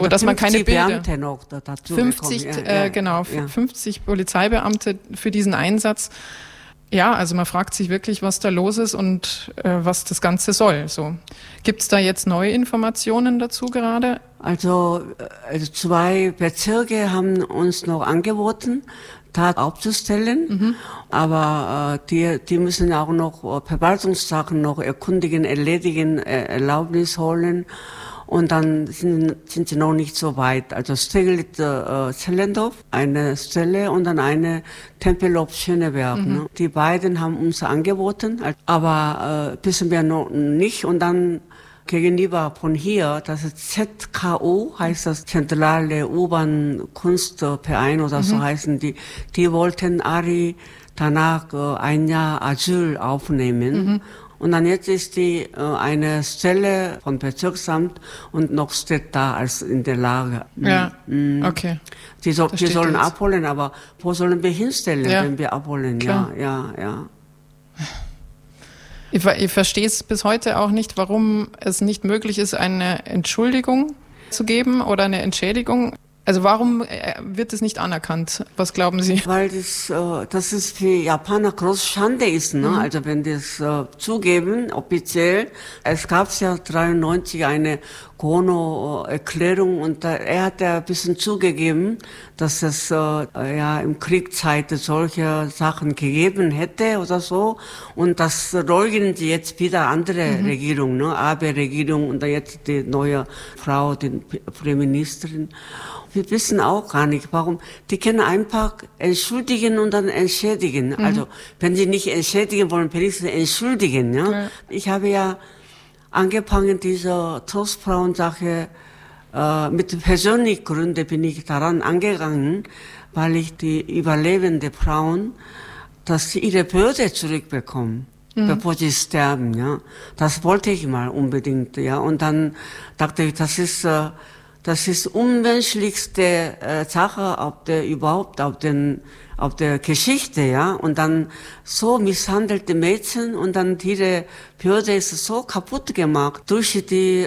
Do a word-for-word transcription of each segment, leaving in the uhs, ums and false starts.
Oder dass man keine Bilder. Beamte noch dazu fünfzig, bekommen. äh, genau, ja. fünfzig Polizeibeamte für diesen Einsatz. Ja, also man fragt sich wirklich, was da los ist und äh, was das Ganze soll. So, gibt's da jetzt neue Informationen dazu gerade? Also, also zwei Bezirke haben uns noch angeboten, Tat aufzustellen, mhm. aber äh, die die müssen auch noch äh, Verwaltungssachen noch erkundigen, erledigen, äh, Erlaubnis holen. Und dann sind, sind sie noch nicht so weit. Also Steglitz, äh, Zellendorf, eine Stelle und dann eine Tempelhof Schöneberg. Mhm. Ne? Die beiden haben uns angeboten, aber äh, wissen wir noch nicht. Und dann gegenüber von hier, das ist Z K O, heißt das Zentrale U-Bahn Kunstverein oder mhm. so heißen die. Die wollten Ari danach äh, ein Jahr Asyl aufnehmen. Mhm. Und dann jetzt ist die äh, eine Stelle von Bezirksamt und noch steht da als in der Lage. Ja, mm. okay. Die, so, die sollen jetzt abholen, aber wo sollen wir hinstellen, ja. wenn wir abholen? Klar. Ja, ja, ja. Ich, ich verstehe es bis heute auch nicht, warum es nicht möglich ist, eine Entschuldigung zu geben oder eine Entschädigung. Also warum wird es nicht anerkannt? Was glauben Sie? Weil das, äh, das ist für Japaner große Schande ist, ne? Mhm. Also wenn die es äh, zugeben, offiziell. Es gab ja dreiundneunzig eine Kono-Erklärung und da, er hat ja ein bisschen zugegeben, dass es äh, ja im Kriegszeit solche Sachen gegeben hätte oder so. Und das leugnen sie jetzt wieder andere mhm. Regierung, ne? Abe-Regierung und jetzt die neue Frau, die Premierministerin. Wir wissen auch gar nicht, warum. Die können einfach entschuldigen und dann entschädigen. Mhm. Also, wenn sie nicht entschädigen wollen, wenigstens entschuldigen, ja. ja. Ich habe ja angefangen, diese Trostfrauen-Sache, äh, mit persönlichen Gründen bin ich daran angegangen, weil ich die überlebende Frauen, dass sie ihre Würde zurückbekommen. Mhm. Bevor sie sterben, ja. Das wollte ich mal unbedingt, ja. Und dann dachte ich, das ist, äh, Das ist unmenschlichste äh, Sache auf der überhaupt auf den auf der Geschichte, ja. Und dann so misshandelte Mädchen und dann ihre Würde ist so kaputt gemacht durch die,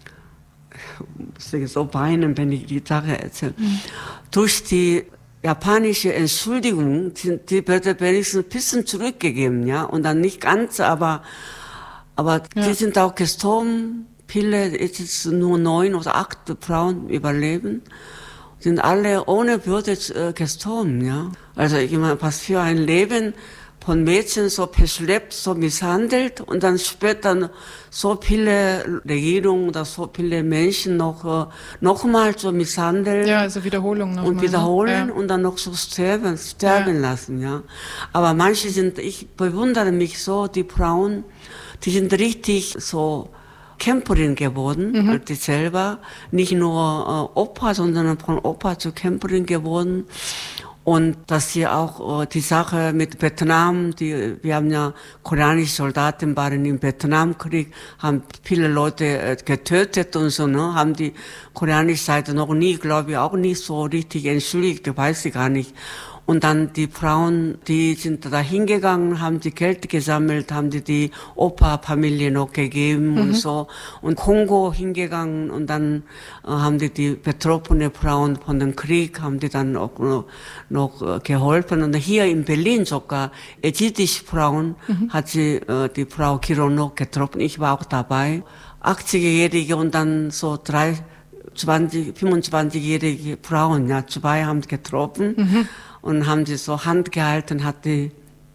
ich muss so weinen, wenn ich die Sache erzähle, mhm. durch die japanische Entschuldigung, die, die wird wenigstens ein bisschen zurückgegeben, ja. Und dann nicht ganz, aber aber ja. die sind auch gestorben. Viele, jetzt nur neun oder acht Frauen überleben, sind alle ohne Würde äh, gestorben, ja. Also ich meine, was für ein Leben von Mädchen so verschleppt, so misshandelt und dann später so viele Regierungen oder so viele Menschen noch äh, nochmal so misshandeln. Ja, also Wiederholung noch und mal, wiederholen ja. und dann noch so sterben, sterben ja. lassen, ja. Aber manche sind, ich bewundere mich so, die Frauen, die sind richtig so Camperin geworden, mhm. die selber, nicht nur äh, Opa, sondern von Opa zu Camperin geworden. Und dass sie auch äh, die Sache mit Vietnam, die, wir haben ja koreanische Soldaten waren im Vietnamkrieg, haben viele Leute äh, getötet und so, ne, haben die koreanische Seite noch nie, glaube ich, auch nicht so richtig entschuldigt, weiß ich gar nicht. Und dann die Frauen, die sind da hingegangen, haben die Geld gesammelt, haben die die Opa-Familie noch gegeben mhm. und so. Und Kongo hingegangen und dann äh, haben die die betroffene Frauen von dem Krieg, haben die dann auch noch, noch äh, geholfen. Und hier in Berlin sogar, ägyptische Frauen, mhm. hat sie äh, die Frau Kirono getroffen. Ich war auch dabei. achtzigjährige und dann so drei, zwanzig, fünfundzwanzigjährige Frauen, ja, zwei haben getroffen. Mhm. Und haben sie so Hand gehalten, hat die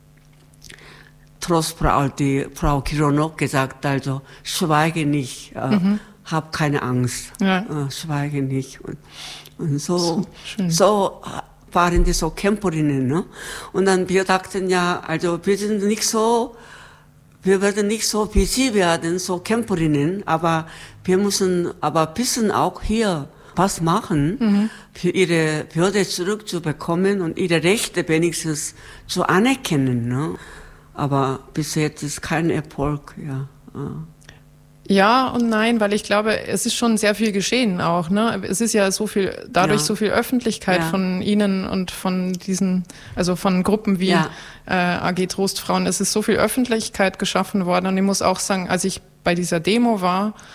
Trostfrau, die Frau Kirono gesagt, also schweige nicht, äh, mhm. hab keine Angst, ja. äh, schweige nicht. Und, und so, so, so waren die so Camperinnen, ne? Und dann wir dachten ja, also wir sind nicht so, wir werden nicht so wie sie werden, so Camperinnen, aber wir müssen aber ein bisschen auch hier was machen, mhm. für ihre Würde zurückzubekommen und ihre Rechte wenigstens zu anerkennen. Ne? Aber bis jetzt ist kein Erfolg. Ja. Ja und nein, weil ich glaube, es ist schon sehr viel geschehen auch. Ne? Es ist ja so viel, dadurch ja. so viel Öffentlichkeit ja. von Ihnen und von diesen, also von Gruppen wie ja. äh, A G Trostfrauen. Es ist so viel Öffentlichkeit geschaffen worden. Und ich muss auch sagen, als ich bei dieser Demo war,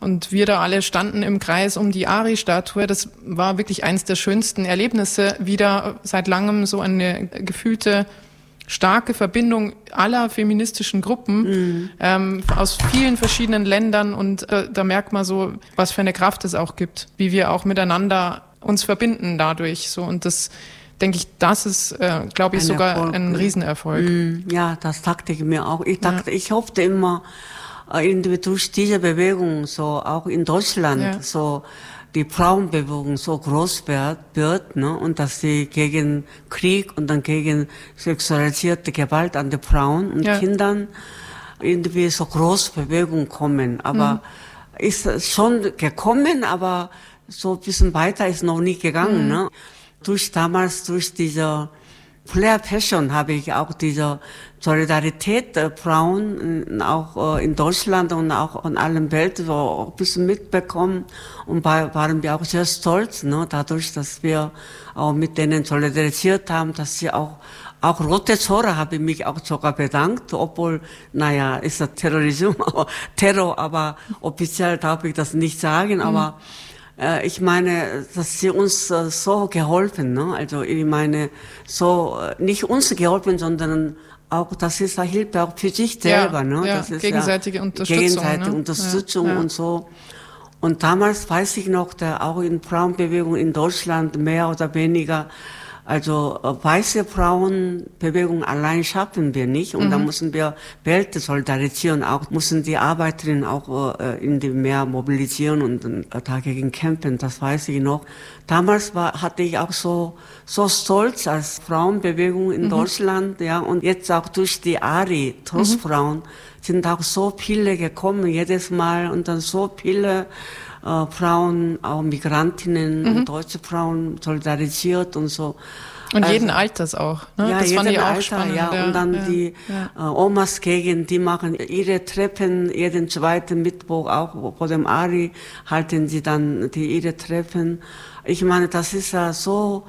Und wir da alle standen im Kreis um die Ari-Statue. Das war wirklich eines der schönsten Erlebnisse. Wieder seit langem so eine gefühlte starke Verbindung aller feministischen Gruppen mhm. ähm, aus vielen verschiedenen Ländern. Und äh, da merkt man so, was für eine Kraft es auch gibt, wie wir auch miteinander uns verbinden dadurch. So, und das denke ich, das ist, äh, glaube ich, ein sogar Erfolg, ein Riesenerfolg. Mm, ja, das dachte ich mir auch. Ich dachte, ja. ich hoffte immer, äh, durch diese Bewegung, so auch in Deutschland, ja. so die Frauenbewegung so groß wird, wird ne, und dass sie gegen Krieg und dann gegen sexualisierte Gewalt an den Frauen und ja. Kindern irgendwie so groß Bewegung kommen. Aber mhm. ist schon gekommen, aber so ein bisschen weiter ist noch nie gegangen. Mhm. Ne? Durch damals, durch diese Flair Fashion habe ich auch diese Solidarität der Frauen auch in Deutschland und auch in allen Welt so ein bisschen mitbekommen und waren wir auch sehr stolz, ne, dadurch, dass wir auch mit denen solidarisiert haben, dass sie auch auch Rote Zora habe ich mich auch sogar bedankt, obwohl, naja, ist das Terrorismus, Terror, aber offiziell darf ich das nicht sagen, mhm. aber ich meine, dass sie uns so geholfen, ne? Also ich meine, so nicht uns geholfen, sondern auch, das ist eine Hilfe auch für sich selber, ja, ne? Ja, das ist gegenseitige ja Unterstützung. Gegenseitige ne? Unterstützung ja, ja. und so. Und damals weiß ich noch, da auch in Frauenbewegung in Deutschland mehr oder weniger, also weiße Frauenbewegung allein schaffen wir nicht und mhm. da müssen wir Welt solidarisieren, auch müssen die Arbeiterinnen auch äh, in die mehr mobilisieren und äh, dagegen kämpfen, das weiß ich noch. Damals war, hatte ich auch so so stolz als Frauenbewegung in mhm. Deutschland, ja, und jetzt auch durch die Ari, Trostfrauen, mhm. sind auch so viele gekommen jedes Mal und dann so viele Äh, Frauen, auch Migrantinnen mhm. und deutsche Frauen solidarisiert und so. Und jeden also, Alters auch. Ne? Ja, das fand ich auch Alter, spannend. Ja. Ja, und dann ja, die ja. Äh, Omas gegen, die machen ihre Treffen, jeden zweiten Mittwoch, auch vor dem Ari, halten sie dann die ihre Treffen. Ich meine, das ist ja so,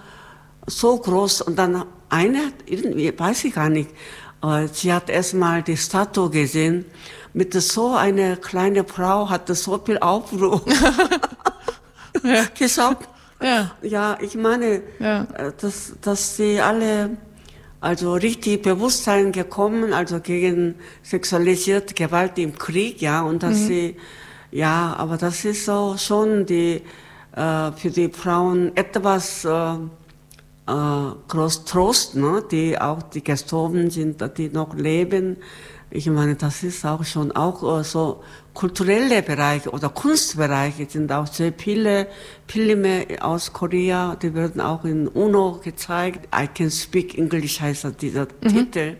so groß. Und dann eine, irgendwie, weiß ich gar nicht, äh, sie hat erstmal die Statue gesehen, mit so einer kleinen Frau hatte so viel Aufruhr ja. gesagt. Ja. ja, ich meine, ja. dass, dass sie alle, also richtig Bewusstsein gekommen, also gegen sexualisierte Gewalt im Krieg, ja, und dass mhm. sie, ja, aber das ist so schon die, äh, für die Frauen etwas, äh, äh, groß Trost, ne, die auch, die gestorben sind, die noch leben. Ich meine, das ist auch schon auch so kulturelle Bereiche oder Kunstbereiche sind auch sehr viele Filme aus Korea, die werden auch in UNO gezeigt. I Can Speak English heißt dieser mhm. Titel.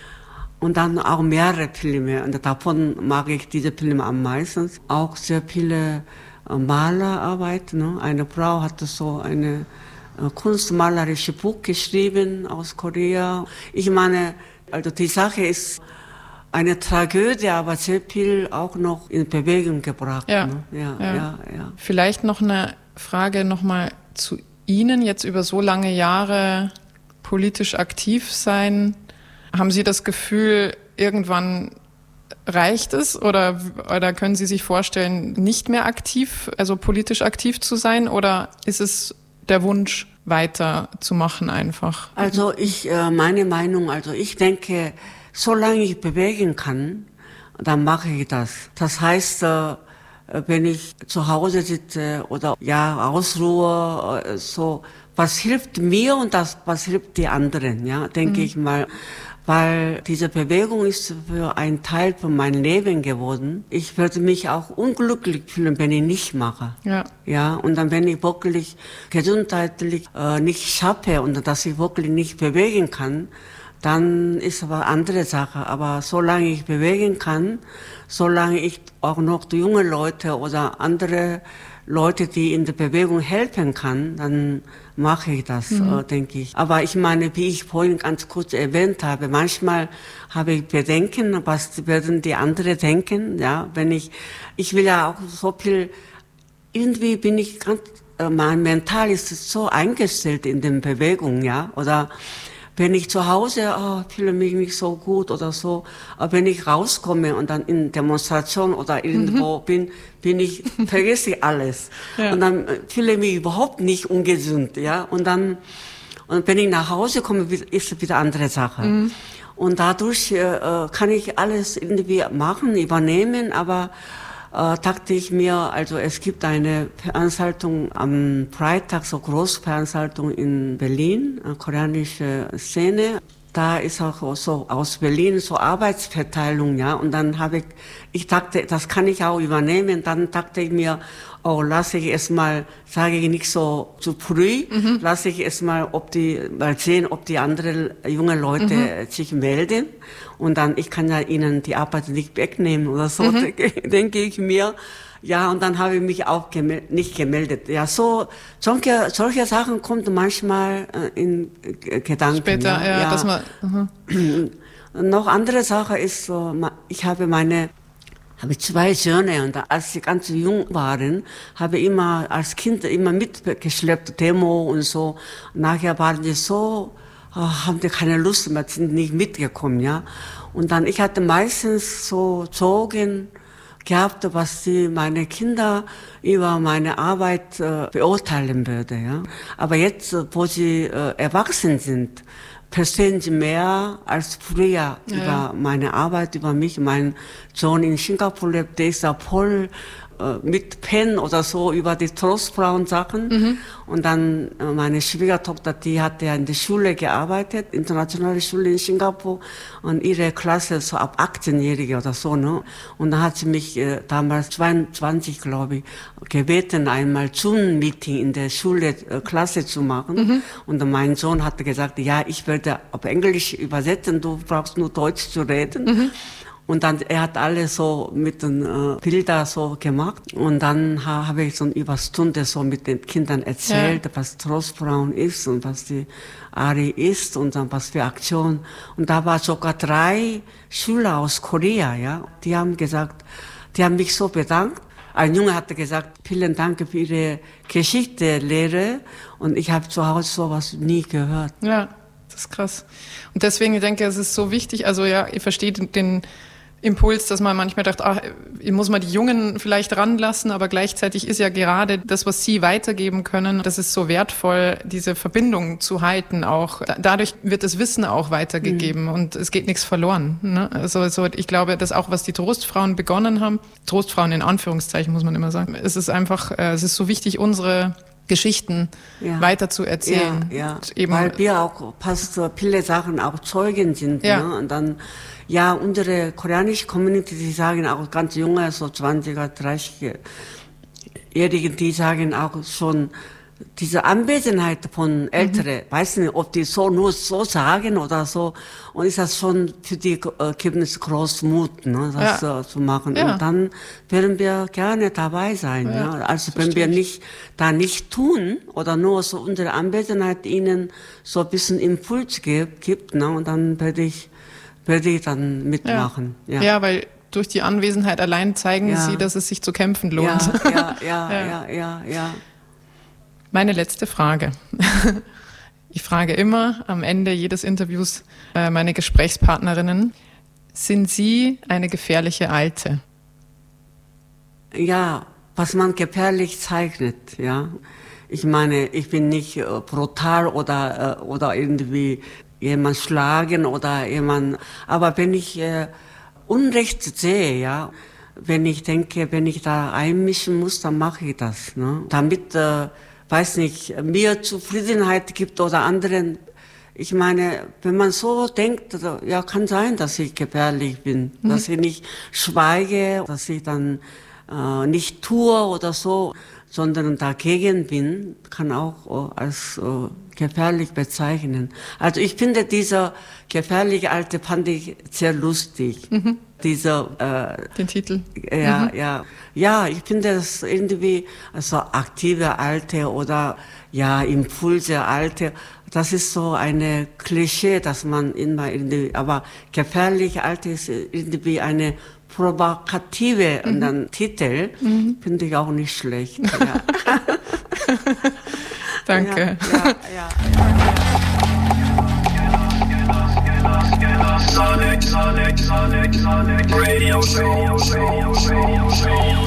Und dann auch mehrere Filme. Und davon mag ich diese Filme am meisten. Auch sehr viele Malerarbeit. Ne? Eine Frau hatte so eine kunstmalerische Buch geschrieben aus Korea. Ich meine, also die Sache ist eine Tragödie, aber sehr viel auch noch in Bewegung gebracht. Ja, ne? ja, ja. ja, ja. Vielleicht noch eine Frage nochmal zu Ihnen, jetzt über so lange Jahre politisch aktiv sein. Haben Sie das Gefühl, irgendwann reicht es oder, oder können Sie sich vorstellen, nicht mehr aktiv, also politisch aktiv zu sein, oder ist es der Wunsch, weiter zu machen einfach? Also ich, meine Meinung, also ich denke, solange ich bewegen kann, dann mache ich das. Das heißt, wenn ich zu Hause sitze oder ja ausruhe, so, was hilft mir und das, was hilft die anderen, ja, denke mhm. ich mal. Weil diese Bewegung ist für einen Teil von meinem Leben geworden. Ich würde mich auch unglücklich fühlen, wenn ich nicht mache. Ja. Ja, und dann, wenn ich wirklich gesundheitlich äh, nicht schaffe und dass ich wirklich nicht bewegen kann, dann ist aber andere Sache. Aber solange ich bewegen kann, solange ich auch noch die junge Leute oder andere Leute, die in der Bewegung helfen kann, dann mache ich das, mhm. äh, denke ich. Aber ich meine, wie ich vorhin ganz kurz erwähnt habe, manchmal habe ich Bedenken, was werden die anderen denken, ja, wenn ich, ich will ja auch so viel, irgendwie bin ich ganz, äh, mein Mental ist so eingestellt in den Bewegungen, ja, oder wenn ich zu Hause, oh, fühle mich nicht so gut oder so, aber wenn ich rauskomme und dann in Demonstration oder irgendwo mhm. bin, bin ich, vergesse ich alles. Ja. Und dann fühle ich mich überhaupt nicht ungesund, ja. Und dann, und wenn ich nach Hause komme, ist es wieder eine andere Sache. Mhm. Und dadurch äh, kann ich alles irgendwie machen, übernehmen, aber äh, dachte ich mir, also es gibt eine Veranstaltung am Freitag, so Großveranstaltung in Berlin, eine koreanische Szene. Da ist auch so aus Berlin so Arbeitsverteilung, ja. Und dann habe ich, ich dachte, das kann ich auch übernehmen. Dann dachte ich mir, oh, lasse ich es mal, sage ich nicht so zu früh, mhm. lasse ich es mal, ob die, mal sehen, ob die anderen jungen Leute mhm. sich melden. Und dann, ich kann ja ihnen die Arbeit nicht wegnehmen oder so, mhm. denke, denke ich mir. Ja, und dann habe ich mich auch gemel- nicht gemeldet. Ja, so, solche, solche Sachen kommen manchmal äh, in äh, Gedanken. Später, ja, ja. Dass man, uh-huh. Noch andere Sache ist so, ich habe meine, habe zwei Söhne und als sie ganz jung waren, habe ich immer als Kind immer mitgeschleppt, Demo und so. Nachher waren die so, oh, haben die keine Lust mehr, sind nicht mitgekommen, ja. Und dann, ich hatte meistens so Sorgen gehabt, was die meine Kinder über meine Arbeit äh, beurteilen würde, ja. Aber jetzt, wo sie äh, erwachsen sind, verstehen sie mehr als früher ja, über ja. meine Arbeit, über mich. Mein Sohn in Singapur lebt, der ist da voll äh, mit Pen oder so über die Trostfrauen-Sachen. Mhm. Und dann äh, meine Schwiegertochter, die hat ja in der Schule gearbeitet, internationale Schule in Singapur. Und ihre Klasse so ab achtzehnjährige oder so, ne. Und dann hat sie mich äh, damals zweiundzwanzig, glaube ich, gebeten, einmal Zoom-Meeting in der Schule, äh, Klasse zu machen. Mhm. Und dann mein Sohn hatte gesagt, ja, ich werde auf Englisch übersetzen, du brauchst nur Deutsch zu reden. Mhm. Und dann, er hat alles so mit den äh, Bildern so gemacht. Und dann ha, habe ich so über Stunde so mit den Kindern erzählt, ja. was Trostfrauen ist und was die Ari ist und dann was für Aktion. Und da war sogar drei Schüler aus Korea, ja. Die haben gesagt, die haben mich so bedankt. Ein Junge hatte gesagt, vielen Dank für Ihre Geschichtslehre. Und ich habe zu Hause sowas nie gehört. Ja, das ist krass. Und deswegen ich denke ich, es ist so wichtig, also ja, ihr versteht den Impuls, dass man manchmal dachte, ach, muss man die Jungen vielleicht ranlassen, aber gleichzeitig ist ja gerade das, was sie weitergeben können, das ist so wertvoll, diese Verbindung zu halten auch. Dadurch wird das Wissen auch weitergegeben mhm. und es geht nichts verloren. Ne? Also, also ich glaube, dass auch, was die Trostfrauen begonnen haben, Trostfrauen in Anführungszeichen muss man immer sagen, es ist einfach, es ist so wichtig, unsere Geschichten ja. weiter zu erzählen. Ja, ja. Eben weil wir auch fast viele Sachen auch Zeugen sind. Ja. Ne? Und dann, ja, unsere koreanische Community, die sagen auch ganz junge, so zwanziger, dreißigjährigen, die sagen auch schon, diese Anwesenheit von Älteren, mhm. weiß nicht, ob die so nur so sagen oder so, und ist das schon für die äh, gibt es großen Mut, ne, das ja. äh, zu machen. Ja. Und dann werden wir gerne dabei sein. Ja, ja. Also wenn wir nicht da nicht tun oder nur so unsere Anwesenheit ihnen so ein bisschen Impuls gibt, gibt, ne, und dann werde ich werde ich dann mitmachen. Ja, ja. ja weil durch die Anwesenheit allein zeigen ja. sie, dass es sich zu kämpfen lohnt. Ja, ja, ja, ja, ja, ja. ja. Meine letzte Frage. Ich frage immer am Ende jedes Interviews äh, meine Gesprächspartnerinnen, sind Sie eine gefährliche Alte? Ja, was man gefährlich zeichnet, ja. Ich meine, ich bin nicht äh, brutal oder, äh, oder irgendwie jemand schlagen oder jemand, aber wenn ich äh, Unrecht sehe, ja, wenn ich denke, wenn ich da einmischen muss, dann mache ich das, ne? Damit, äh, weiß nicht, mir Zufriedenheit gibt oder anderen. Ich meine, wenn man so denkt, ja, kann sein, dass ich gefährlich bin, mhm. dass ich nicht schweige, dass ich dann äh, nicht tue oder so, sondern dagegen bin, kann auch äh, als äh, gefährlich bezeichnen. Also ich finde, dieser gefährliche Alte fand ich sehr lustig. Mhm. Dieser, äh, den Titel. Ja, mhm. ja. Ja, ich finde das irgendwie, also aktive Alte oder, ja, Impulse Alte, das ist so eine Klischee, dass man immer irgendwie, aber gefährlich Alte ist irgendwie eine provokative mhm. dann Titel, mhm. finde ich auch nicht schlecht. Ja. Danke. Ja, ja, ja, ja. Sonic, Sonic, Sonic, Sonic, Radio Show.